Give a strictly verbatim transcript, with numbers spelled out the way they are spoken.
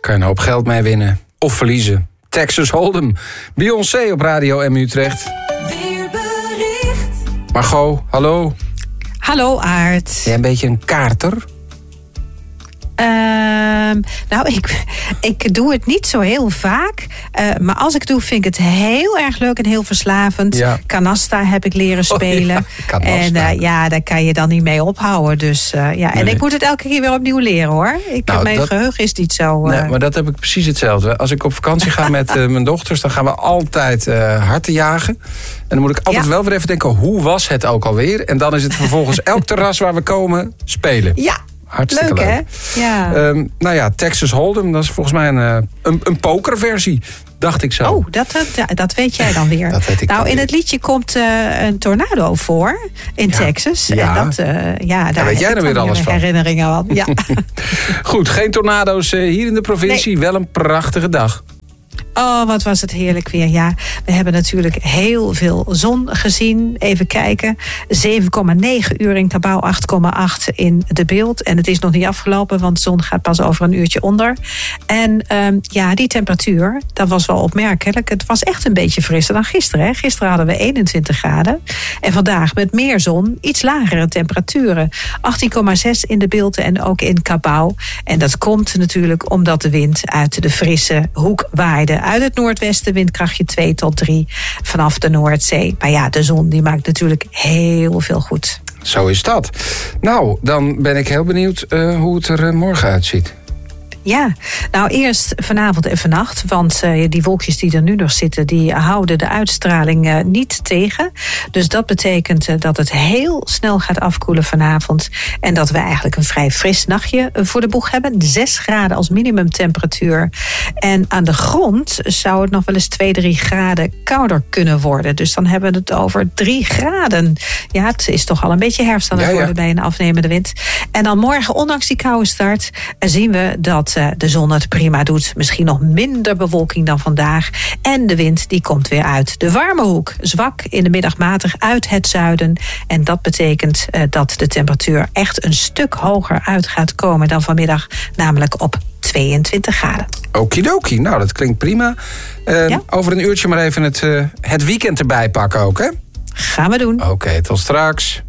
Kan je een hoop geld mee winnen. Of verliezen. Texas Hold'em. Beyoncé op Radio M Utrecht. Weerbericht. Margot, hallo. Hallo Aart. Jij een beetje een kaarter? Uh, nou, ik, ik doe het niet zo heel vaak. Uh, maar als ik het doe, vind ik het heel erg leuk en heel verslavend. Ja. Canasta heb ik leren spelen. Oh, ja, en uh, ja, daar kan je dan niet mee ophouden. Dus, uh, ja. Nee. En ik moet het elke keer weer opnieuw leren, hoor. Ik, nou, mijn dat... geheugen is niet zo... Uh... Nee, maar dat heb ik precies hetzelfde. Als ik op vakantie ga met uh, mijn dochters, dan gaan we altijd uh, harten jagen. En dan moet ik altijd ja. wel weer even denken, hoe was het ook alweer? En dan is het vervolgens elk terras waar we komen, spelen. Ja. Hartstikke leuk. Leuk, hè? Ja. Um, nou ja, Texas Hold'em, dat is volgens mij een, een, een pokerversie. Dacht ik zo. Oh, dat, dat, dat weet jij dan weer. Dat weet ik nou, dan in weer. het liedje komt uh, een tornado voor in ja. Texas. Ja. En dat, uh, ja, daar, daar weet jij dan weer alles van. Herinneringen van. Ja. Goed, geen tornado's uh, hier in de provincie. Nee. Wel een prachtige dag. Oh, wat was het heerlijk weer. Ja, we hebben natuurlijk heel veel zon gezien. Even kijken. zeven komma negen uur in Cabauw, acht komma acht in de Beeld. En het is nog niet afgelopen, want de zon gaat pas over een uurtje onder. En um, ja, die temperatuur, dat was wel opmerkelijk. Het was echt een beetje frisser dan gisteren. Hè? Gisteren hadden we eenentwintig graden. En vandaag met meer zon, iets lagere temperaturen. achttien komma zes in de Beeld en ook in Cabauw. En dat komt natuurlijk omdat de wind uit de frisse hoek waaide. Uit het noordwesten, windkrachtje twee tot drie vanaf de Noordzee. Maar ja, de zon die maakt natuurlijk heel veel goed. Zo is dat. Nou, dan ben ik heel benieuwd uh, hoe het er uh, morgen uitziet. Ja, nou eerst vanavond en vannacht. Want uh, die wolkjes die er nu nog zitten, die houden de uitstraling uh, niet tegen. Dus dat betekent uh, dat het heel snel gaat afkoelen vanavond. En dat we eigenlijk een vrij fris nachtje uh, voor de boeg hebben. zes graden als minimumtemperatuur. En aan de grond zou het nog wel eens twee, drie graden kouder kunnen worden. Dus dan hebben we het over drie graden. Ja, het is toch al een beetje herfst aan het ja, worden ja. bij een afnemende wind. En dan morgen, ondanks die koude start, zien we dat de zon het prima doet. Misschien nog minder bewolking dan vandaag. En de wind die komt weer uit de warme hoek. Zwak in de middag matig uit het zuiden. En dat betekent uh, dat de temperatuur echt een stuk hoger uit gaat komen dan vanmiddag. Namelijk op tweeëntwintig graden. Okidoki, nou dat klinkt prima. Uh, ja? Over een uurtje maar even het, uh, het weekend erbij pakken ook, hè? Gaan we doen. Oké, okay, tot straks.